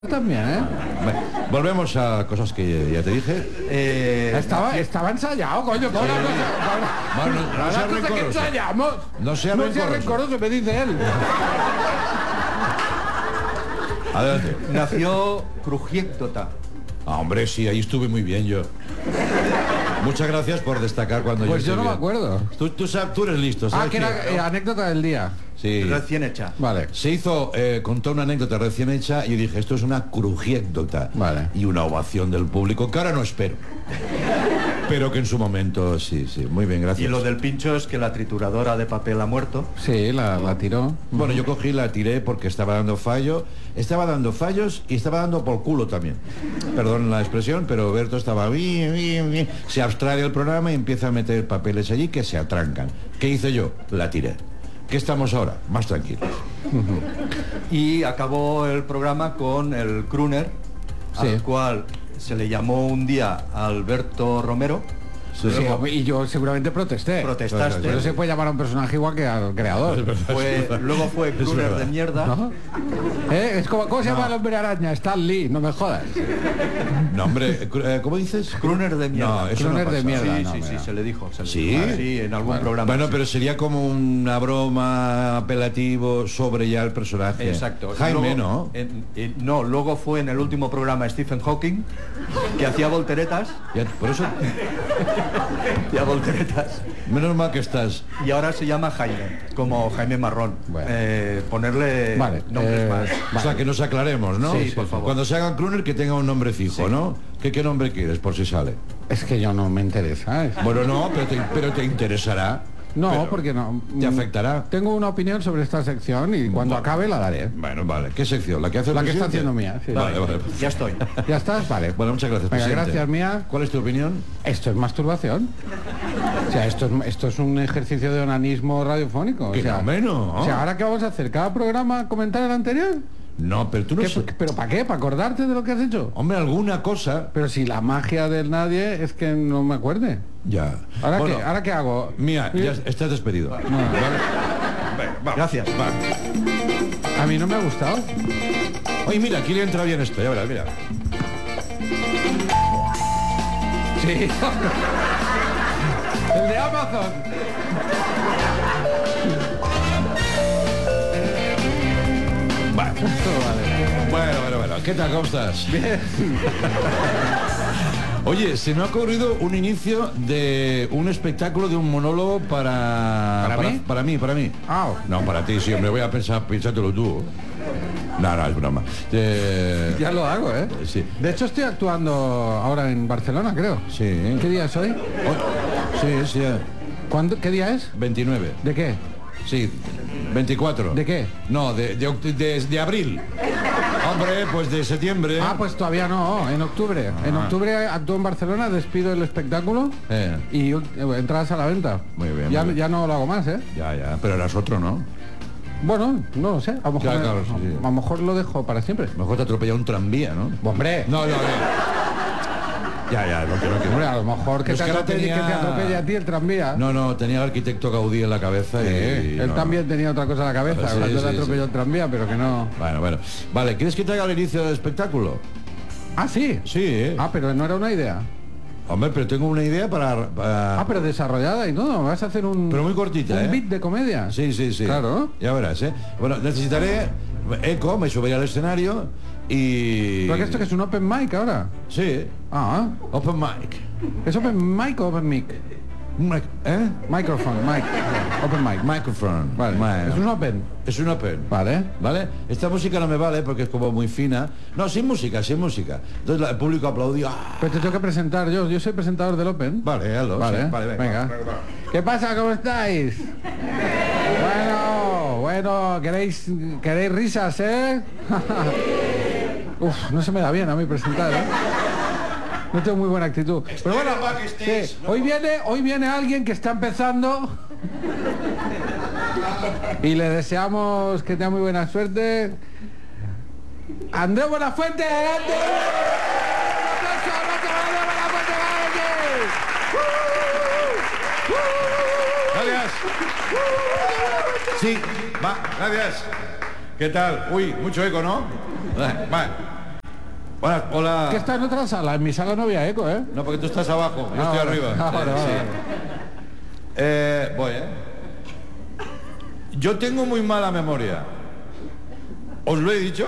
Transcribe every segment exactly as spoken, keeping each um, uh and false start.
También, ¿eh? Bueno, volvemos a cosas que ya te dije. Eh, estaba, estaba ensayado, coño. ¿Cómo Sí. una cosa, Bueno, no, no sea cosa que rencoroso. ensayamos. No sea no rencoroso. sea rencoroso, me dice él. Adelante. Nació Crujiéctota. Ah, hombre, sí, ahí estuve muy bien yo. Muchas gracias por destacar cuando Pues yo yo no estoy me bien. acuerdo. Tú, tú, sabes, tú eres listo, Ah, ¿sabes que quién? era eh, anécdota del día. Sí. Recién hecha. Vale. Se hizo, eh, contó una anécdota recién hecha y dije, esto es una crujiécdota. Vale. Y una ovación del público, que ahora no espero. Pero que en su momento, sí, sí. Muy bien, gracias. Y lo del pincho es que la trituradora de papel ha muerto. Sí, la, la tiró. Bueno, yo cogí, la tiré porque estaba dando fallo, estaba dando fallos y estaba dando por culo también. Perdón la expresión, pero Berto estaba bien, bien, bien. Se abstrae el programa y empieza a meter papeles allí que se atrancan. ¿Qué hice yo? La tiré. ¿Qué estamos ahora? Más tranquilos. Y acabó el programa con el crooner, Sí. al cual se le llamó un día Alberto Romero. Sí, Luego y yo seguramente protesté. protestaste. Pero se puede llamar a un personaje igual que al creador. Fue, luego fue crooner verdad. de mierda. ¿No? ¿Eh? Es como, ¿cómo se llama el hombre araña? Stan Lee, no me jodas. No, hombre, eh, ¿cómo dices? Crooner de mierda. No, eso Crooner no de pasa. mierda. Sí, no, sí, mira. sí, se le dijo. se le ¿Sí? dijo. Sí, en algún Bueno. programa. Bueno, sí. pero sería como una broma apelativo sobre ya el personaje. Exacto. Jaime, Luego, ¿no? en- en- no, luego fue en el último programa Stephen Hawking, que hacía volteretas. Ya, por eso, Hacía volteretas. menos mal que estás. Y ahora se llama Jaime, como Jaime Marrón. Bueno. Eh, ponerle Vale, nombres eh, más. O sea, que nos aclaremos, ¿no? Sí, por favor. Cuando se hagan crooner que tenga un nombre fijo, Sí. ¿no? ¿Qué, ¿Qué nombre quieres por si sale? Es que yo no me interesa. es- Bueno, no, pero te, pero te interesará. No, Pero porque no. ¿Te Mm, afectará? Tengo una opinión sobre esta sección y cuando acabe la daré. Bueno, vale. ¿Qué sección? ¿La que hace el La que está presidente? haciendo mía, sí. Vale, vale. Ya estoy. ¿Ya estás? Vale. Bueno, muchas gracias, Venga, presidente. gracias, Mía. ¿Cuál es tu opinión? Esto es masturbación. O sea, esto es, esto es un ejercicio de onanismo radiofónico. O Que sea, no, menos. o sea, ¿ahora qué vamos a hacer? ¿Cada programa comentar el anterior? No, pero tú no ¿Qué- sé- ¿Pero para qué? ¿Para acordarte de lo que has hecho? Hombre, alguna cosa. Pero si la magia del nadie es que no me acuerde. Ya. ¿Ahora, Bueno, qué, ¿ahora qué hago? Mía, ya estás despedido. No, Venga, vamos. Gracias. Va. a mí no me ha gustado. Oye, mira, aquí le entra bien esto, ya verás, mira. Sí. El de Amazon. Bueno, Vale. bueno, bueno, bueno. ¿Qué tal? ¿Cómo estás? Bien. Oye, se me ha ocurrido un inicio de un espectáculo, de un monólogo para... ¿Para mí? Para mí, para mí. Ah. No, para ti, sí, hombre, voy a pensar, piénsatelo tú. No, no, es broma. Eh, Ya lo hago, ¿eh? Sí. De hecho, estoy actuando ahora en Barcelona, creo. Sí. ¿Qué día es hoy? Oh, sí, sí, eh, ¿Cuándo? ¿Qué día es? veintinueve. ¿De qué? Sí, veinticuatro. ¿De qué? No, de, de, oct- de- de abril. Hombre, pues de septiembre. Ah, pues todavía no, en octubre. En Ah. octubre actúo en Barcelona, despido el espectáculo Eh, y eh, entradas a la venta. Muy bien, Ya, muy bien. ya no lo hago más, ¿eh? ya, ya, pero eras otro, ¿no? Bueno, no lo sé. A lo mejor, Ya, me- claro, sí, sí. a lo mejor lo dejo para siempre. Mejor te atropella un tranvía, ¿no? Hombre, No, no, no. Ya, ya, no quiero que hombre, a lo mejor que Es te, que ahora atropelle, tenía- que te atropelle a ti el tranvía. No, no, tenía el arquitecto Gaudí en la cabeza y... Eh, él no, también tenía otra cosa en la cabeza, Sí, cuando sí, le atropelló sí. el tranvía, pero que no. Bueno, bueno. Vale, ¿quieres que te haga el inicio del espectáculo? Ah, sí. Sí, ¿eh? Ah, pero no era una idea. Hombre, pero tengo una idea para... para- Ah, pero desarrollada y todo. Vas a hacer un. Pero muy cortita, un ¿eh? beat de comedia. Sí, sí, sí. Claro. Ya verás, ¿eh? Bueno, necesitaré eco, me subiré al escenario y... ¿Pero que esto que es un open mic ahora? Sí, Ah, open mic. ¿es open mic o open mic? Mic- ¿Eh? Microphone, mic. Open mic. Microphone. Vale. Bueno. Es un open. Es un open. Vale. ¿Vale? Esta música no me vale porque es como muy fina. No, sin música, sin música. Entonces la- el público aplaudió. ¡Ah! Pero te tengo que presentar yo. Yo soy presentador del open. Vale, hazlo, Vale, sí. Vale, venga. venga. ¿Qué pasa? ¿Cómo estáis? Bueno, bueno, ¿queréis, queréis risas, eh? Uf, no se me da bien a mí presentar, ¿eh? No tengo muy buena actitud. Pero bueno, en el backstage, sí, no hoy viene, hoy viene alguien que está empezando y le deseamos que tenga muy buena suerte. Andrés Buenafuente, adelante. Un aplauso, un aplauso para Andrés Buenafuente, adelante. Gracias. Sí, va, gracias. ¿Qué tal? Uy, mucho eco, ¿no? Va. Hola, hola. Que está en otra sala, en mi sala no había eco, ¿eh? No, porque tú estás abajo, yo Ah, estoy vale. arriba. Ah, vale, vale, Sí. vale. Eh, voy, ¿eh? Yo tengo muy mala memoria. ¿Os lo he dicho?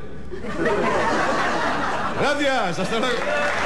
Gracias, hasta luego.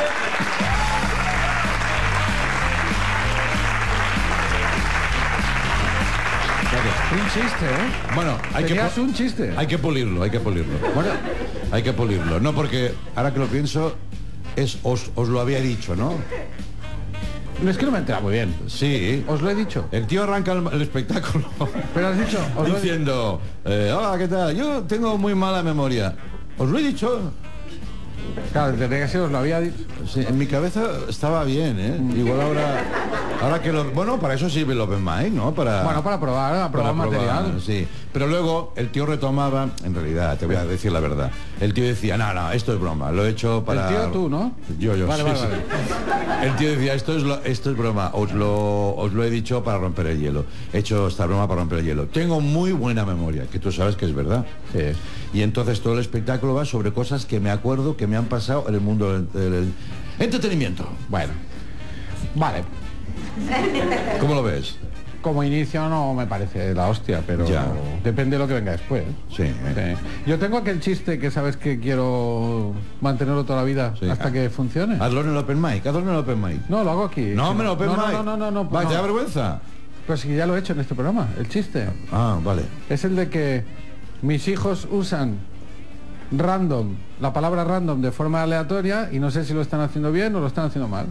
Un chiste, ¿eh? Bueno, hay que, Tenías pu- un chiste. hay que pulirlo, hay que pulirlo. Bueno, Hay que pulirlo. No, porque ahora que lo pienso, es os, os lo había dicho, ¿no? no es que no me he enterado muy bien. Sí. Os lo he dicho. El tío arranca el, el espectáculo Pero has dicho, os lo he diciendo, eh, hola, ¿qué tal? Yo tengo muy mala memoria. ¿Os lo he dicho? Claro, tendría que ser, os lo había dicho. Sí, en mi cabeza estaba bien, ¿eh? Igual ahora... Ahora que lo... Bueno, para eso sirve el Open Mic, ¿no? Para... Bueno, para probar, para probar para material. probar, sí. Pero luego el tío retomaba, en realidad, te voy a decir la verdad. El tío decía, no, no, esto es broma, lo he hecho para... El tío tú, ¿no? Yo, yo, Vale, sí, vale, sí. vale. El tío decía, esto es, lo- esto es broma, os lo, os lo he dicho para romper el hielo. He hecho esta broma para romper el hielo. Tengo muy buena memoria, que tú sabes que es verdad. Sí. Y entonces todo el espectáculo va sobre cosas que me acuerdo que me han pasado en el mundo del, del entretenimiento. Bueno. Vale. ¿Cómo lo ves? Como inicio no me parece la hostia, pero Ya. depende de lo que venga después. Sí. ¿eh? Sí. Yo tengo aquel chiste que sabes que quiero mantenerlo toda la vida Sí. hasta que funcione. Hazlo en el Open Mic, hazlo en el Open Mic. No, lo hago aquí. No, hombre, Open no, Mic. no, no, no, no, Va, no. ¿te da vergüenza? Pues sí, ya lo he hecho en este programa, el chiste. Ah, vale. Es el de que mis hijos usan random, la palabra random de forma aleatoria y no sé si lo están haciendo bien o lo están haciendo mal.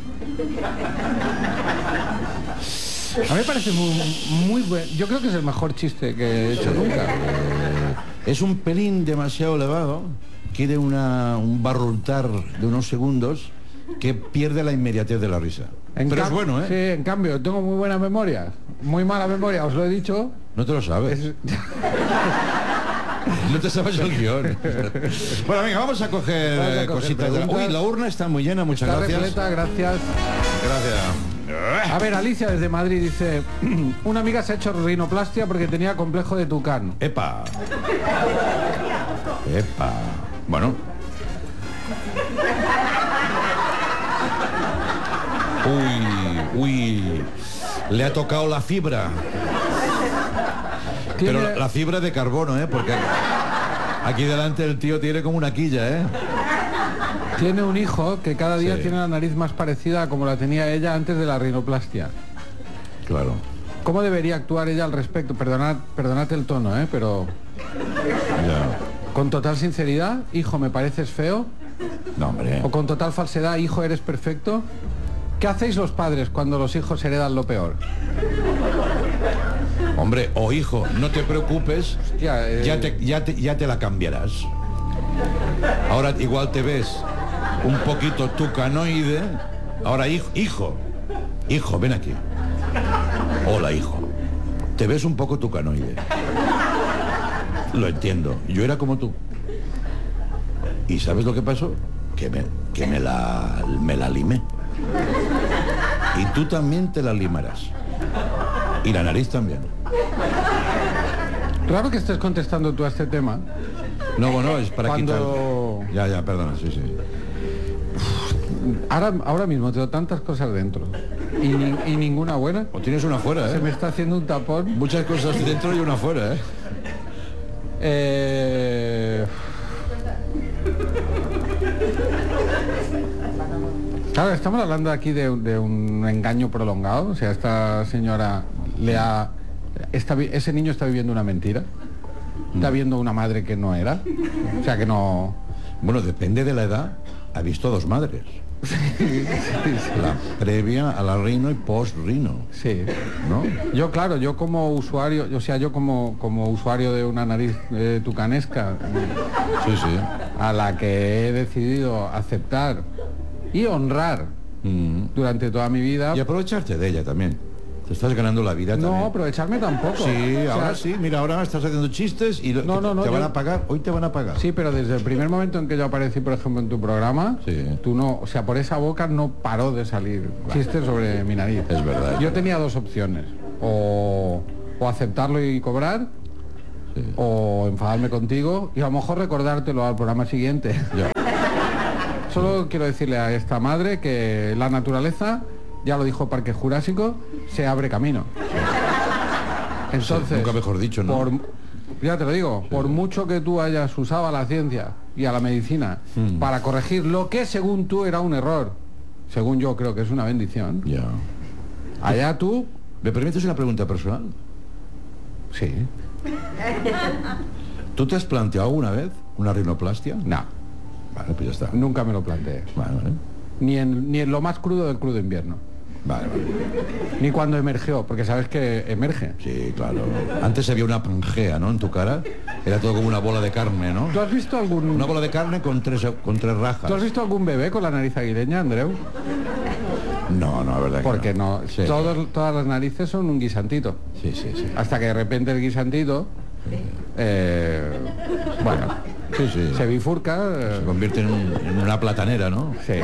A mí me parece muy, muy buen. Yo creo que es el mejor chiste que he hecho nunca. Es un pelín demasiado elevado, quiere una, un barrultar de unos segundos que pierde la inmediatez de la risa. En Pero es cam- bueno, ¿eh? Sí, en cambio, tengo muy buena memoria. Muy mala memoria, os lo he dicho. No te lo sabes. Es- No te sabes el guión. Bueno, venga, vamos a coger, Vamos a eh, coger cositas. de la- preguntas. Uy, la urna está muy llena, muchas Está gracias. repleta, gracias. Gracias. A ver, Alicia desde Madrid dice, una amiga se ha hecho rinoplastia porque tenía complejo de tucán. Epa. Epa. Bueno. Uy, uy. Le ha tocado la fibra. Tiene- Pero la fibra de carbono, ¿eh? Porque aquí delante el tío tiene como una quilla, ¿eh? Tiene un hijo que cada día Sí. tiene la nariz más parecida a como la tenía ella antes de la rinoplastia. Claro. ¿Cómo debería actuar ella al respecto? Perdonad, perdonad el tono, ¿eh? Pero Ya. con total sinceridad, hijo, me pareces feo. No, hombre. O con total falsedad, hijo, eres perfecto. ¿Qué hacéis los padres cuando los hijos heredan lo peor? Hombre, o hijo, no te preocupes, Hostia, eh, ya, te, ya, te, ya te la cambiarás. Ahora igual te ves un poquito tucanoide. Ahora, hijo, hijo, hijo, ven aquí. Hola, hijo. Te ves un poco tucanoide. Lo entiendo. Yo era como tú. ¿Y sabes lo que pasó? Que me, que me la, me la limé. Y tú también te la limarás. Y la nariz también. Raro que estés contestando tú a este tema. No, bueno, es para Cuando- quitar. Ya, ya, perdona, sí, sí. Ahora, ahora mismo tengo tantas cosas dentro y, ni- y ninguna buena. O tienes una fuera, Se me ¿eh? está haciendo un tapón. Muchas cosas dentro y una fuera, ¿eh? Eh, Claro, estamos hablando aquí de, de un engaño prolongado. O sea, esta señora le ha... está vi- ese niño está viviendo una mentira. Está viendo una madre que no era. O sea, que no... Bueno, depende de la edad. Ha visto dos madres. La previa a la rino y post-rino, Sí. ¿no? Yo, claro, yo como usuario, o sea, yo como, como usuario de una nariz eh, tucanesca, Sí, sí. a la que he decidido aceptar y honrar Mm. durante toda mi vida. Y aprovecharte de ella también. Te estás ganando la vida No, también. aprovecharme tampoco. Sí, O sea, ahora sí. Mira, ahora estás haciendo chistes y lo- No, te, no, no, te van yo- a pagar. Hoy te van a pagar. Sí, pero desde el primer momento en que yo aparecí, por ejemplo, en tu programa, Sí. tú no, o sea, por esa boca no paró de salir chistes sobre mi nariz. Es verdad, es Yo verdad. tenía dos opciones, o, o aceptarlo y cobrar, Sí. o enfadarme contigo y a lo mejor recordártelo al programa siguiente. Ya. Solo quiero decirle a esta madre que la naturaleza, ya lo dijo Parque Jurásico, se abre camino. Entonces, sí, nunca mejor dicho, ¿no? Por, ya te lo digo, sí. Por mucho que tú hayas usado a la ciencia y a la medicina hmm. para corregir lo que según tú era un error, según yo creo que es una bendición, ya. Allá tú... ¿Me permites una pregunta personal? Sí. ¿Tú te has planteado alguna vez una rinoplastia? No. Vale, pues ya está. Nunca me lo planteé. Vale, vale. Ni en, ni en lo más crudo del crudo invierno. Vale, vale. Ni cuando emergió, porque sabes que emerge. Sí, claro. Antes había una pangea, ¿no? En tu cara. Era todo como una bola de carne, ¿no? ¿Tú has visto algún... Una bola de carne con tres, con tres rajas. ¿Tú has visto algún bebé con la nariz aguileña, Andreu? No, no, la verdad que porque no. no. Sí. Todos, todas las narices son un guisantito. Sí, sí, sí. Hasta que de repente el guisantito... Sí. Eh, bueno, sí, sí. se bifurca. Eh, se convierte en, un, en una platanera, ¿no? Sí.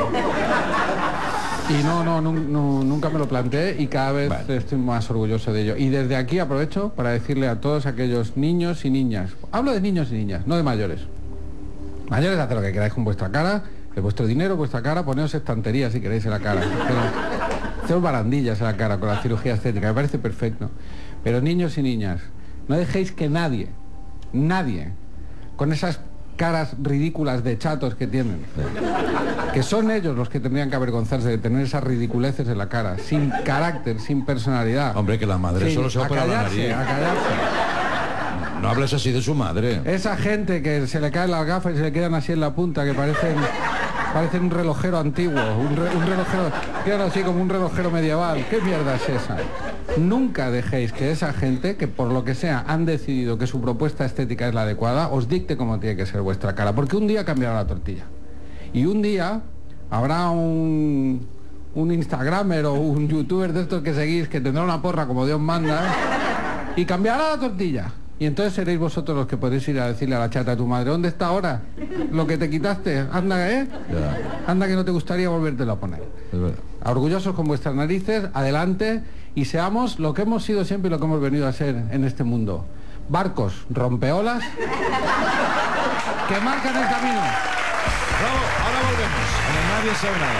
Y no, no, no, no, nunca me lo planteé y cada vez vale. Estoy más orgulloso de ello. Y desde aquí aprovecho para decirle a todos aquellos niños y niñas, hablo de niños y niñas, no de mayores. Mayores, haced lo que queráis con vuestra cara, de vuestro dinero, vuestra cara, poneos estanterías si queréis en la cara. Haceos barandillas en la cara con la cirugía estética, me parece perfecto. Pero niños y niñas, no dejéis que nadie, nadie, con esas caras ridículas de chatos que tienen, que son ellos los que tendrían que avergonzarse de tener esas ridiculeces en la cara, sin carácter, sin personalidad. Hombre, que la madre sí, solo se opera la nariz. A callarse. No hables así de su madre. Esa gente que se le caen las gafas y se le quedan así en la punta, que parecen parecen un relojero antiguo, un, re, un relojero, quedan así como un relojero medieval. ¿Qué mierda es esa? Nunca dejéis que esa gente, que por lo que sea han decidido que su propuesta estética es la adecuada, os dicte cómo tiene que ser vuestra cara, porque un día cambiará la tortilla. Y un día habrá un, un Instagramer o un youtuber de estos que seguís que tendrá una porra como Dios manda, ¿eh? Y cambiará la tortilla. Y entonces seréis vosotros los que podéis ir a decirle a la chata de tu madre, ¿dónde está ahora lo que te quitaste? Anda, ¿eh? Yeah. Anda que no te gustaría volvértelo a poner. Orgullosos con vuestras narices, adelante, y seamos lo que hemos sido siempre y lo que hemos venido a ser en este mundo. Barcos, rompeolas, que marcan el camino. Bravo, ahora volvemos. Nadie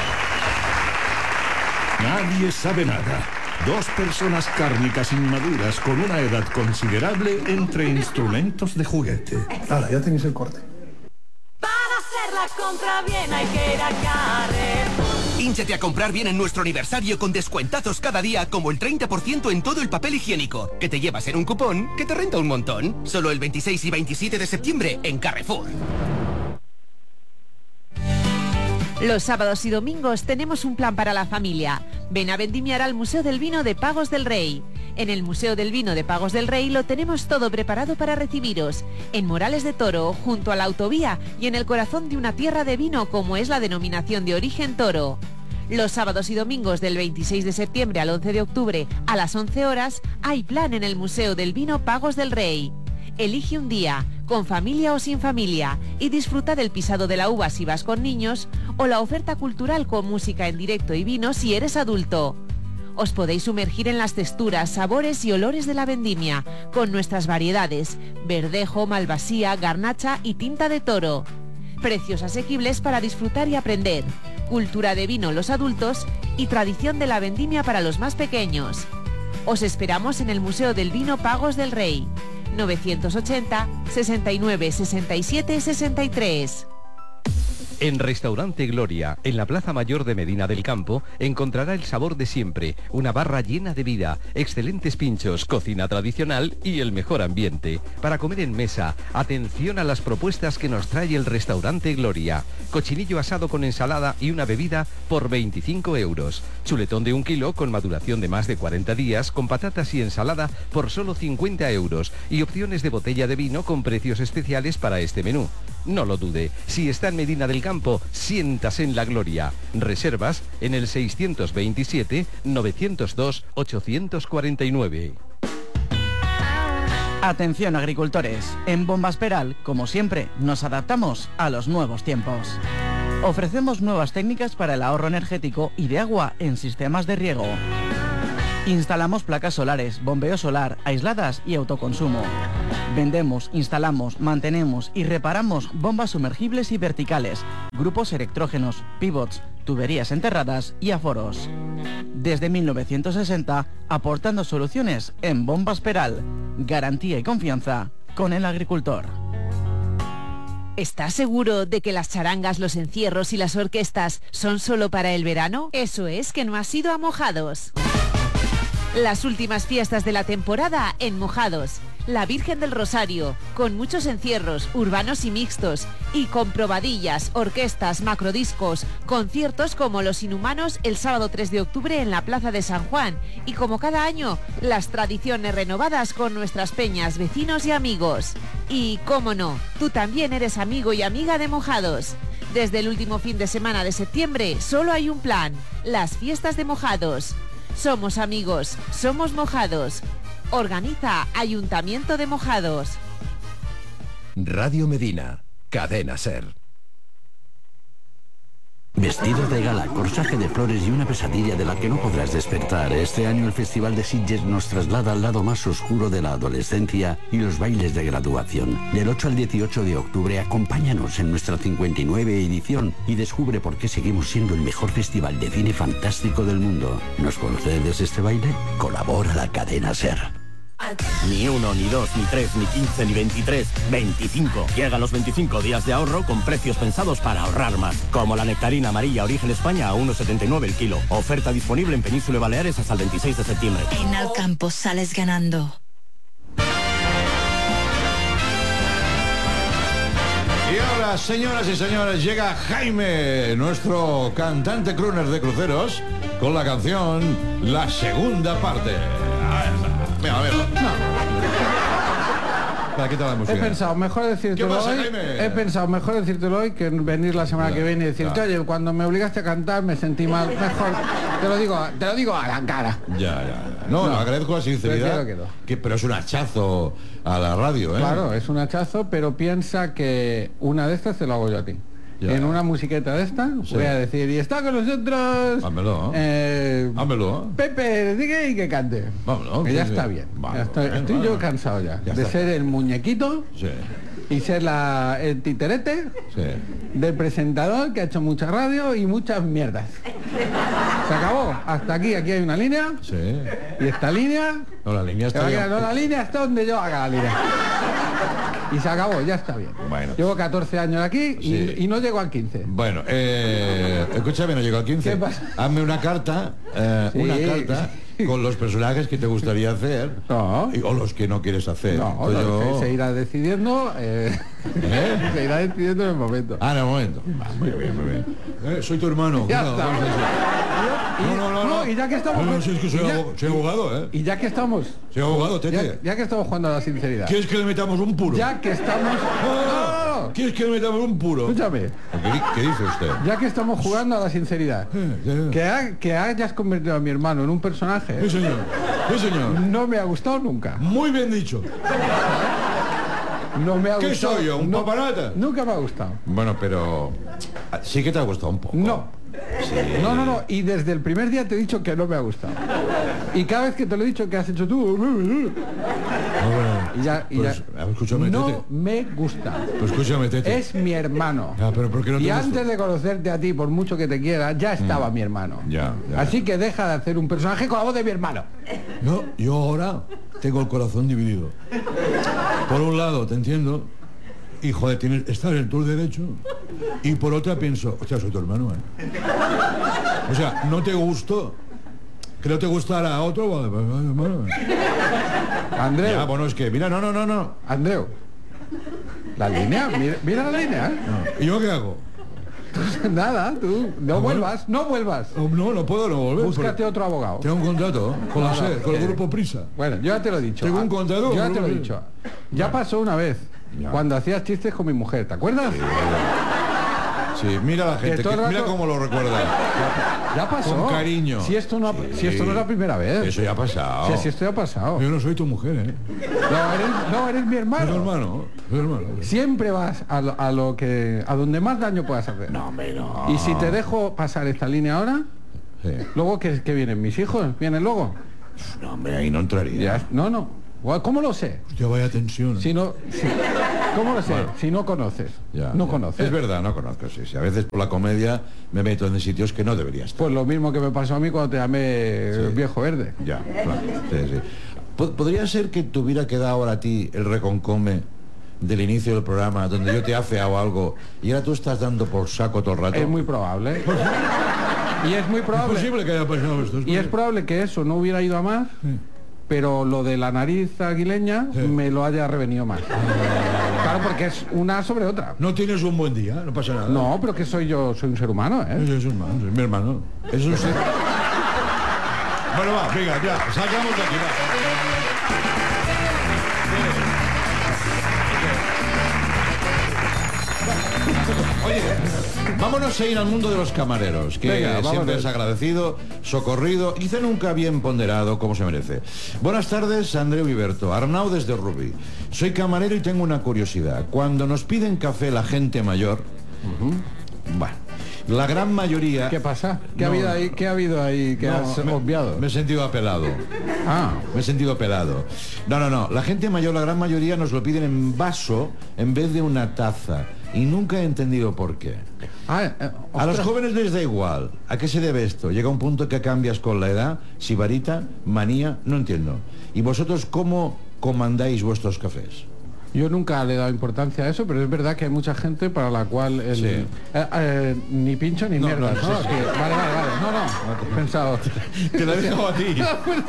sabe nada. Nadie sabe nada. Dos personas cárnicas inmaduras con una edad considerable entre instrumentos de juguete. Ahora, ya tenéis el corte. Para hacer la compra bien hay que ir a Carrefour. Hínchate a comprar bien en nuestro aniversario con descuentazos cada día, como el treinta por ciento en todo el papel higiénico, que te llevas en un cupón que te renta un montón. Solo el veintiséis y veintisiete de septiembre en Carrefour. Los sábados y domingos tenemos un plan para la familia. Ven a vendimiar al Museo del Vino de Pagos del Rey. En el Museo del Vino de Pagos del Rey lo tenemos todo preparado para recibiros. En Morales de Toro, junto a la autovía y en el corazón de una tierra de vino como es la denominación de origen Toro. Los sábados y domingos del veintiséis de septiembre al once de octubre a las once horas hay plan en el Museo del Vino Pagos del Rey. Elige un día, con familia o sin familia, y disfruta del pisado de la uva si vas con niños, o la oferta cultural con música en directo y vino si eres adulto. Os podéis sumergir en las texturas, sabores y olores de la vendimia, con nuestras variedades, verdejo, malvasía, garnacha y tinta de toro. Precios asequibles para disfrutar y aprender, cultura de vino los adultos y tradición de la vendimia para los más pequeños. Os esperamos en el Museo del Vino Pagos del Rey. novecientos ochenta, sesenta y nueve, sesenta y siete, sesenta y tres. En Restaurante Gloria, en la Plaza Mayor de Medina del Campo, encontrará el sabor de siempre, una barra llena de vida, excelentes pinchos, cocina tradicional y el mejor ambiente. Para comer en mesa, atención a las propuestas que nos trae el Restaurante Gloria. Cochinillo asado con ensalada y una bebida por veinticinco euros. Chuletón de un kilo con maduración de más de cuarenta días, con patatas y ensalada por solo cincuenta euros. Y opciones de botella de vino con precios especiales para este menú. No lo dude, si está en Medina del Campo, siéntase en la gloria. Reservas en el seiscientos veintisiete, novecientos dos, ochocientos cuarenta y nueve. Atención agricultores, en Bombas Peral, como siempre, nos adaptamos a los nuevos tiempos. Ofrecemos nuevas técnicas para el ahorro energético y de agua en sistemas de riego. Instalamos placas solares, bombeo solar, aisladas y autoconsumo. Vendemos, instalamos, mantenemos y reparamos bombas sumergibles y verticales, grupos electrógenos, pivots, tuberías enterradas y aforos. Desde mil novecientos sesenta, aportando soluciones en Bombas Peral. Garantía y confianza con el agricultor. ¿Estás seguro de que las charangas, los encierros y las orquestas son solo para el verano? Eso es que no has ido a Mojados. Las últimas fiestas de la temporada en Mojados. La Virgen del Rosario, con muchos encierros, urbanos y mixtos, y con probadillas, orquestas, macrodiscos, conciertos como Los Inhumanos el sábado tres de octubre en la Plaza de San Juan, y como cada año, las tradiciones renovadas con nuestras peñas, vecinos y amigos. Y, cómo no, tú también eres amigo y amiga de Mojados. Desde el último fin de semana de septiembre, solo hay un plan, las fiestas de Mojados. Somos amigos, somos Mojados. Organiza Ayuntamiento de Mojados. Radio Medina, Cadena Ser. Vestido de gala, corsaje de flores y una pesadilla de la que no podrás despertar. Este año el Festival de Sitges nos traslada al lado más oscuro de la adolescencia y los bailes de graduación. Del ocho al dieciocho de octubre, acompáñanos en nuestra cincuenta y nueve edición y descubre por qué seguimos siendo el mejor festival de cine fantástico del mundo. ¿Nos concedes este baile? Colabora la Cadena Ser. Ni uno, ni dos, ni tres, ni quince, ni veintitrés, veinticinco. Llegan los veinticinco días de ahorro con precios pensados para ahorrar más. Como la nectarina amarilla Origen España a uno setenta y nueve el kilo. Oferta disponible en Península y Baleares hasta el veintiséis de septiembre. En Alcampo sales ganando. Y ahora, señoras y señores, llega Jaime, nuestro cantante crooner de cruceros, con la canción La Segunda Parte. Mira, a ver. No. ¿Para qué te la música? He pensado mejor decírtelo ¿Qué pasa, hoy. Jaime? He pensado mejor decírtelo hoy que venir la semana Ya, que viene y decirte, ya. oye, cuando me obligaste a cantar me sentí mal. Mejor te lo digo, te lo digo a la cara. Ya, ya, ya. No, No. agradezco la sinceridad. Prefiero que no. Que, pero es un hachazo a la radio, ¿eh? Claro, es un hachazo, pero piensa que una de estas te lo hago yo a ti. Ya. En una musiqueta de esta, Sí. voy a decir, y está con nosotros Hámelo. eh, Hámelo. Pepe, diga y que cante. Vámonos. Que ya Sí, está sí. bien. Vamos, Ya estoy, bien, estoy yo vamos. cansado ya, Ya de está. ser el muñequito Sí, y ser la, el titerete sí. del presentador que ha hecho mucha radio y muchas mierdas. Se acabó. Hasta aquí, aquí hay una línea. Sí. Y esta línea... No, la línea se va está a quedar, no, la línea está donde yo haga la línea. Y se acabó, ya está bien. Bueno. Llevo catorce años aquí y, Sí. y no llego al quince. Bueno, eh, escúchame, no llego al quince. ¿Qué pasa? Hazme una carta, eh, Sí. una carta con los personajes que te gustaría hacer No. y- o los que no quieres hacer. No, Entonces no, yo- se, se irá decidiendo, eh, ¿Eh? se irá decidiendo en el momento. Ah, en el momento. Va, muy bien, muy bien. Eh, soy tu hermano. Ya cuidado, está. vamos a decir. Y, No, no, no, no. y ya que estamos... No, no, si es que soy, y ya- abo- soy abogado, ¿eh? y ya que estamos... Soy abogado, Ya, tete. ya que estamos jugando a la sinceridad. ¿Quieres que le metamos un puro? Ya que estamos... No, no, No, no, ¿Quieres que le metamos un puro? escúchame. ¿Qué, di- qué dice usted? Ya que estamos jugando a la sinceridad. Eh, ya. Que, ha- que hayas convertido a mi hermano en un personaje... Sí, señor. Sí, señor. No me ha gustado nunca. Muy bien dicho. No me ha ¿Qué gustado. soy yo, un no- papanata? Nunca me ha gustado. Bueno, pero ah, sí que te ha gustado un poco. No. No, no, no. Y desde el primer día te he dicho que no me ha gustado. Y cada vez que te lo he dicho, que has hecho tú? Y ya, y Pues, ya- escúchame, no Tete. me gusta. Pues escúchame, Tete. Es mi hermano. Ah, pero ¿por qué no te Y gusta? antes de conocerte a ti, por mucho que te quiera, ya estaba mi hermano. Ya, ya. Así que deja de hacer un personaje con la voz de mi hermano. Yo, yo ahora tengo el corazón dividido. Por un lado, te entiendo, y joder, tienes, estás en tu derecho. Y por otra pienso, hostia, soy tu hermano, ¿eh? O sea, no te gustó. Que no te gustara a otro, vale, pues, vale, hermano. Andreu. Ya, bueno, es que, mira, no, no, no, no. Andreu. La línea, mira, mira la línea. ¿eh? ¿Y yo qué hago? Nada, tú. No Ah, bueno. vuelvas, no vuelvas. Oh, no, no puedo no volver. Búscate porque otro abogado. Tengo un contrato con la No, no, SER, con el eh, grupo Prisa. Bueno, yo ya te lo he dicho. Tengo un Ah, contador, Yo ya ¿no? te lo he dicho. Ya pasó una vez, cuando hacías chistes con mi mujer, ¿te acuerdas? Sí, mira la gente, Que todo que- el mira rato- cómo lo recuerda. Ya pasó. Con cariño. Si esto no, si esto no es la primera vez. Eso ya ha pasado. Si, si esto ya ha pasado. Yo no soy tu mujer, ¿eh? No, eres, no, eres mi Soy hermano. tu hermano, soy hermano. Siempre vas a lo, a lo que a donde más daño puedas hacer. No, hombre, no. Y si te dejo pasar esta línea ahora, Sí. luego que, que vienen mis hijos, vienen luego. No, hombre, ahí no entraría. Ya, no, no. ¿Cómo lo sé? Hostia, vaya tensión. Si no, si- ¿Cómo lo sé? Bueno. Si no conoces. Ya, no ya. conoces. Es verdad, no conozco, sí, sí. A veces por la comedia me meto en sitios que no debería estar. Pues lo mismo que me pasó a mí cuando te llamé Sí. viejo verde. Ya, claro. Sí, sí. Po- ¿Podría ser que te hubiera quedado ahora a ti el reconcome del inicio del programa, donde yo te he afeado algo y ahora tú estás dando por saco todo el rato? Es muy probable. Y es muy probable. Es posible que haya pasado esto. Y es probable que eso no hubiera ido a más, pero lo de la nariz aguileña me lo haya revenido más. Claro, porque es una sobre otra. No tienes un buen día, no pasa nada. No, pero que soy yo, soy un ser humano, ¿eh? Es un hermano, es mi hermano. Es un ser... Bueno, va, venga, ya, sacamos de aquí, va. Oye, vámonos a ir al mundo de los camareros, que Venga, siempre vámonos. es agradecido, socorrido, quizá nunca bien ponderado, como se merece. Buenas tardes, Andreu Iberto, Arnau desde Rubí. Soy camarero y tengo una curiosidad. Cuando nos piden café la gente mayor, bueno, la gran mayoría... ¿Qué pasa? ¿Qué, No, ha, habido ahí, ¿Qué ha habido ahí que No, has me- obviado? Me he sentido apelado. Ah, Me he sentido apelado. No, no, no. La gente mayor, la gran mayoría, nos lo piden en vaso en vez de una taza. Y nunca he entendido por qué. ah eh, A los ostras. jóvenes les da igual. ¿A qué se debe esto? Llega un punto que cambias con la edad, sibarita, manía, no entiendo. ¿Y vosotros cómo comandáis vuestros cafés? Yo nunca le he dado importancia a eso, pero es verdad que hay mucha gente para la cual el, Sí. eh, eh, ni pincho ni No, mierda. no, ¿no? sí, sí. Que- vale, vale, vale. No, no. He pensado. Te lo he dejado a ti.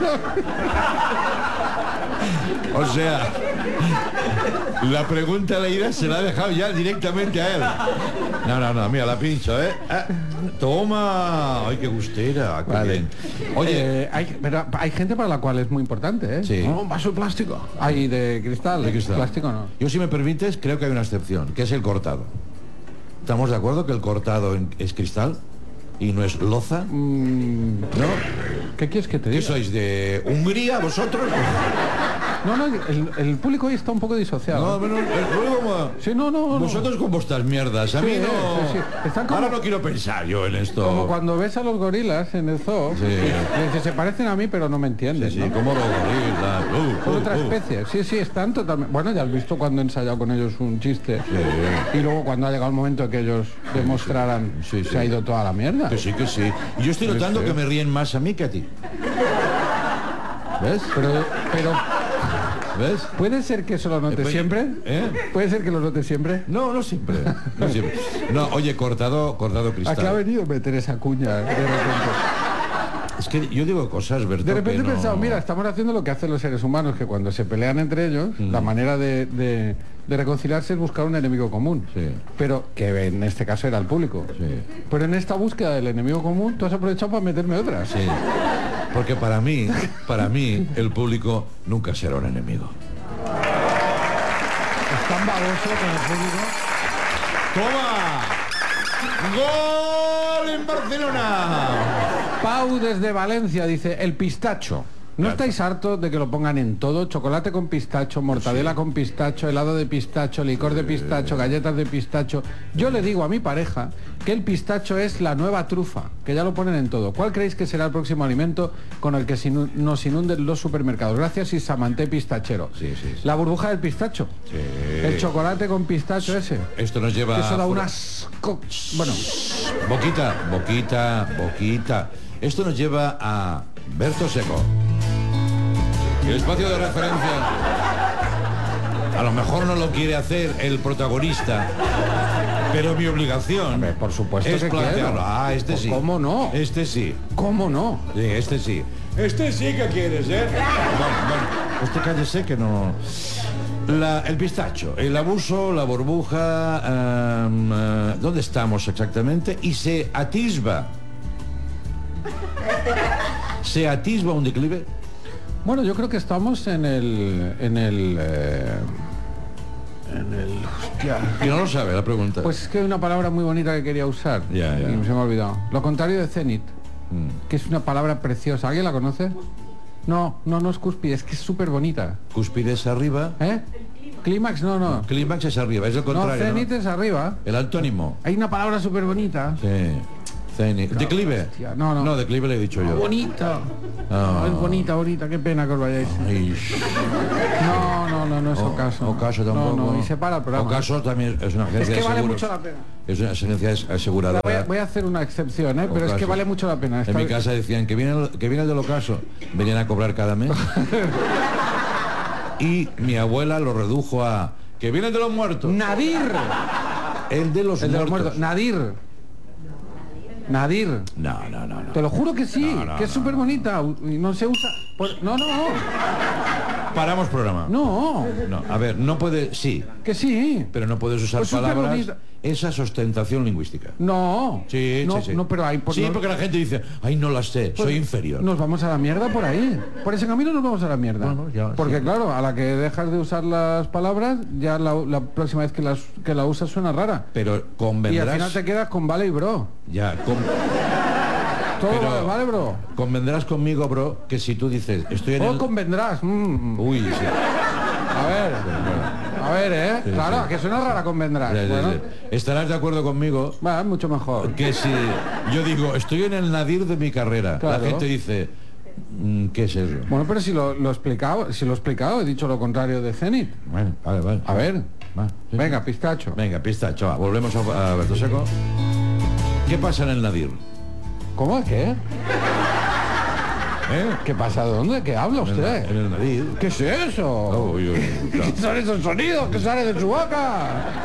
O sea, la pregunta de la ira se la ha dejado ya directamente a él. No, no, no, mira, la pincho, ¿eh? Ah, toma. Ay, qué gustera. Qué Vale. bien. Oye, Eh, hay, pero hay gente para la cual es muy importante, ¿eh? Sí. No, un vaso de plástico. Hay de cristal. de cristal. Plástico no. Yo, si me permites, creo que hay una excepción, que es el cortado. ¿Estamos de acuerdo que el cortado en- es cristal y no es loza? Mm, ¿No? ¿Qué quieres que te ¿Qué diga? sois, de Hungría, vosotros? No, no, el, el público hoy está un poco disociado. No, pero, eh, luego, Sí, no, no, no. vosotros con vuestras mierdas. A Sí, mí no... sí, sí. Están como- Ahora no quiero pensar yo en esto. Como cuando ves a los gorilas en el zoo, Sí. y dices, se parecen a mí, pero no me entienden, Sí, sí, ¿no? como los gorilas. Uh, Son uh, otra uh. especie. Sí, sí, están totalmente... Bueno, ya has visto cuando he ensayado con ellos un chiste. Y luego cuando ha llegado el momento que ellos demostraran, Sí, sí. se ha ido toda la mierda. Que sí, que sí. Y yo estoy Sí, notando sí. que me ríen más a mí que a ti. ¿Ves? Pero, pero ¿Ves? ¿puede ser que eso lo notes Eh, pues, siempre? ¿eh? ¿Puede ser que lo notes siempre? No, no siempre. No, siempre. No, oye, cortado, cortado ¿A qué ha cristal. venido meter esa cuña de repente? Es que yo digo cosas, Berto, De repente que he no- pensado, mira, estamos haciendo lo que hacen los seres humanos, que cuando se pelean entre ellos, Mm. la manera de, de- de reconciliarse es buscar un enemigo común. Sí. Pero que en este caso era el público. Sí. Pero en esta búsqueda del enemigo común, tú has aprovechado para meterme otra. Sí. Porque para mí, para mí, el público nunca será un enemigo. Es tan baboso con el público. ¡Toma! ¡Gol en Barcelona! Pau desde Valencia dice, el pistacho. ¿No estáis hartos de que lo pongan en todo? Chocolate con pistacho, mortadela con pistacho, helado de pistacho, licor de pistacho, galletas de pistacho. Yo le digo a mi pareja que el pistacho es la nueva trufa, que ya lo ponen en todo. ¿Cuál creéis que será el próximo alimento con el que sinu- nos inunden los supermercados? Gracias, Isamanté Pistachero. Sí, sí, sí. La burbuja del pistacho. Sí. El chocolate con pistacho ese. Esto nos lleva... Que eso da a- unas... co- Bueno, Boquita, boquita, boquita. Esto nos lleva a Berto Seco. El espacio de referencia. A lo mejor no lo quiere hacer el protagonista, pero mi obligación Hombre, por supuesto es que plantearlo. quiero. Ah, este Pues sí. ¿cómo no? Este sí. ¿cómo no? Sí, este sí. Este sí que quieres, ¿eh? Bueno, bueno, este cállese que no... La- el pistacho, el abuso, la burbuja, em, eh, ¿dónde estamos exactamente? Y se atisba. ¿Se atisba un declive? Bueno, yo creo que estamos en el... En el... eh, en el... Hostia. Que no lo sabe la pregunta. Pues es que hay una palabra muy bonita que quería usar. Ya, ya. Y se me ha olvidado. Lo contrario de cenit, Mm. que es una palabra preciosa. ¿Alguien la conoce? No, no, no es cúspide, es que es súper bonita. Cúspide es arriba, ¿Eh? Clímax, no, no. clímax es arriba, es lo No, contrario, ¿no? cenit es arriba. El antónimo. Hay una palabra súper bonita Sí. Zenit. ¿Declive? Hostia, no, no. No, declive le he dicho yo. Bonita. Ah. Es bonita, bonita. Qué pena que os vayáis. Ay. No, no, no, no es O- Ocaso. Ocaso tampoco. No, no, y se para el programa. Ocaso también es una agencia Es que de vale seguros. mucho la pena. Es una agencia aseguradora. Voy a, voy a hacer una excepción, ¿eh? Pero es que Ocaso. vale mucho la pena. En Esta- mi casa decían que viene, el- que viene el del Ocaso. Venían a cobrar cada mes. Y mi abuela lo redujo a que viene el de los muertos. Nadir. El de los El de los muertos. muertos. Nadir. Nadir. No, no, no, no. Te lo juro que sí, No, no, que es no, súper bonita. Y no se usa. Pues, no, no, no. Paramos programa. No. No, a ver, no puede, sí, Que sí. pero no puedes usar Pues súper palabras. bonita. Esa es ostentación lingüística. No. Sí, no, sí, sí. No, pero hay. Pues sí, no- porque la gente dice, ay, no las sé, pues soy inferior. Nos vamos a la mierda por ahí. Por ese camino nos vamos a la mierda. Bueno, ya, porque sí. claro, a la que dejas de usar las palabras, ya la, la próxima vez que las que la usas suena rara. Pero Y al convendrás. final te quedas con vale y bro. Ya, con- Todo Pero- vale, vale, bro. convendrás conmigo, bro, que si tú dices, estoy en O el. convendrás. mm. Uy, sí. A ver. A ver, ¿eh? Sí, claro, sí. que suena rara convendrás. Sí, sí, Bueno, sí. Estarás de acuerdo conmigo va, mucho mejor. que si yo digo, estoy en el nadir de mi carrera, Claro. la gente dice, mm, ¿qué es eso? Bueno, pero si lo, lo he explicado, si lo he explicado, he dicho lo contrario de Zenit. Bueno, vale, vale. A ver. Va, sí, Venga, sí. pistacho. Venga, pistacho, va, volvemos a, a Berto Seco. ¿Qué pasa en el nadir? ¿Cómo? ¿Qué? ¿Eh? ¿Qué pasa? ¿De dónde? ¿Qué habla En el, usted? en el nadir. ¿Qué es eso? Uy, uy, uy, ¿Qué claro. son esos sonidos que salen de su boca?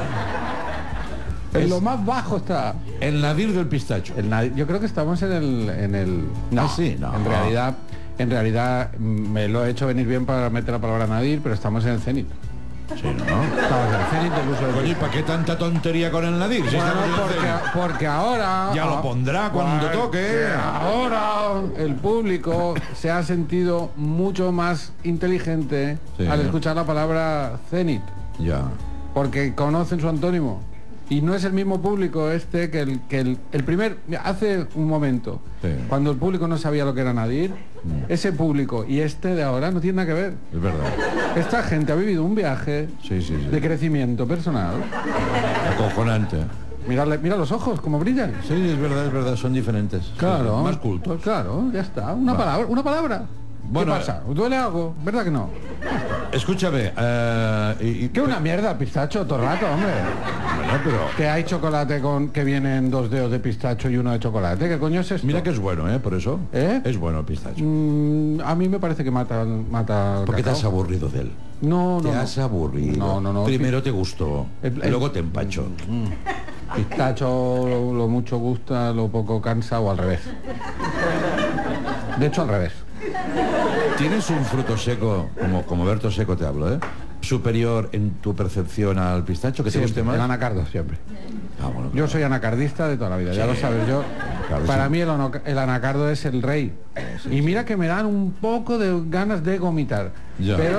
En Es- lo más bajo está. El nadir del pistacho. El nadi- yo creo que estamos en el, en el. No, Ah, sí, no. En realidad, en realidad mm, me lo he hecho venir bien para meter la palabra nadir, pero estamos en el cenit. Sí, ¿no? Estamos en el cenit del uso del Coño, ¿y para qué tanta tontería con el nadir? Si Bueno, estamos en el porque, cenit. porque ahora... Ya lo pondrá cuando porque toque. Ahora el público se ha sentido mucho más inteligente Sí. al escuchar la palabra cenit, Ya. porque conocen su antónimo. Y no es el mismo público este que el, que el, el primer... mira, hace un momento, Sí. cuando el público no sabía lo que era nadir, ese público y este de ahora no tiene nada que ver. Es verdad. Esta gente ha vivido un viaje Sí, sí, sí. de crecimiento personal. Acojonante. Mírale, mira los ojos, cómo brillan. Sí, es verdad, es verdad, son diferentes. Claro. Sí, más cultos. Pues claro, ya está. Una Va. palabra, una palabra. Bueno, ¿Qué pasa? ¿Duele algo? ¿Verdad que no? Escúchame, eh, y, y- ¿Qué una mierda el pistacho todo el rato, hombre? Bueno, pero Que hay chocolate con que vienen dos dedos de pistacho y uno de chocolate. ¿Qué coño es esto? mira que es bueno, ¿eh? Por eso. ¿Eh? Es bueno el pistacho. Mm, a mí me parece que mata, mata el ¿Por qué te cacao. has aburrido de él? No, no, Te no. has aburrido. No, no, no. Primero te gustó, El- el- luego te empachó. Pistacho lo, lo mucho gusta, lo poco cansa o al revés. De hecho, al revés. ¿Tienes un fruto seco, como, como Berto Seco te hablo, ¿eh? superior en tu percepción al pistacho, que te Siempre, guste más? el anacardo siempre. Ah, bueno, Yo soy anacardista de toda la vida, ya Sí. lo sabes yo. Claro, Para sí. mí el, ono- el anacardo es el rey. Y mira que me dan un poco de ganas de vomitar. Ya. Pero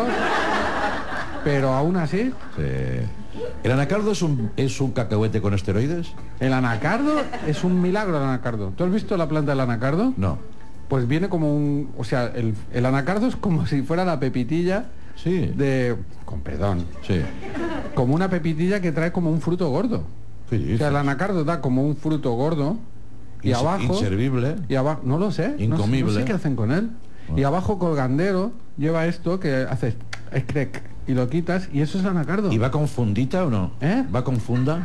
pero aún así, Sí. ¿El anacardo es un, es un cacahuete con esteroides? el anacardo es un milagro el anacardo. ¿Tú has visto la planta del anacardo? No. Pues viene como un... O sea, el, el anacardo es como si fuera la pepitilla Sí. de... Con perdón. Sí. Como una pepitilla que trae como un fruto gordo. ¿Qué O sea, dices? el anacardo da como un fruto gordo y Inse- abajo... Inservible. Y abajo, no lo sé, no sé- Incomible. No sé, qué hacen con él. Y abajo colgandero lleva esto que haces escrec y lo quitas y eso es anacardo. ¿Y va con fundita o no? ¿Eh? ¿Va con funda?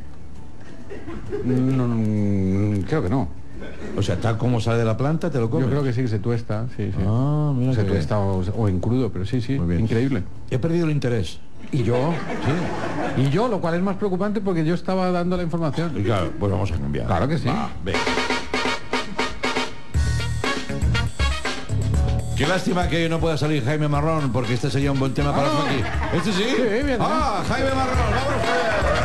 No, no, creo que no. O sea, tal como sale de la planta, te lo comes. Yo creo que sí, que se tuesta, sí, sí. Ah, mira se qué tuesta o, o en crudo, pero sí, sí, Muy bien. increíble. He perdido el interés. Y yo, Sí. y yo, lo cual es más preocupante porque yo estaba dando la información. Y claro, pues vamos a cambiar. Claro que sí. Va, ve. Qué lástima que no pueda salir Jaime Marrón, porque este sería un buen tema para Ah. Funky. ¿Este sí? Sí, bien, Ah, Jaime Marrón, vamos allá.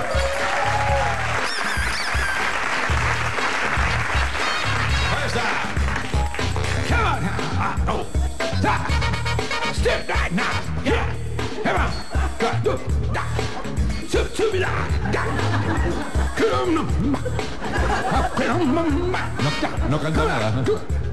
Ahí está. Come on now. Ah, no. Stop. Step back now. Yeah. Come on. Go. Do. Da. Su. Su. Da. Da. Come on. Come on. No, no canta nada.